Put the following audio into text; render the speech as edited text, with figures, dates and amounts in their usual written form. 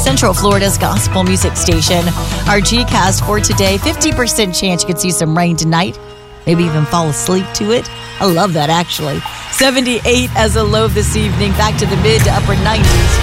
Central Florida's gospel music station. Our Gcast for today, 50% chance you could see some rain tonight. Maybe even fall asleep to it. I love that, actually. 78 as a low this evening. Back to the mid to upper 90s.